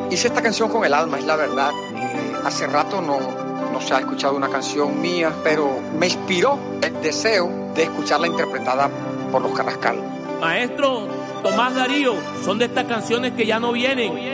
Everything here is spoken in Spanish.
Hice esta canción con el alma, es la verdad. Hace rato no se ha escuchado una canción mía, pero me inspiró el deseo de escucharla interpretada por los Carrascal. Maestro Tomás Darío, son de estas canciones que ya no vienen.